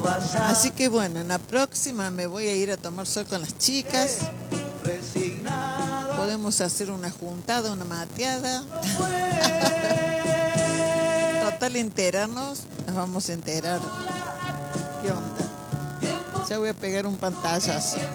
Así que bueno, en la próxima me voy a ir a tomar sol con las chicas. Podemos hacer una juntada, una mateada. Total, enterarnos, nos vamos a enterar. ¿Qué onda? Ya voy a pegar un pantallazo.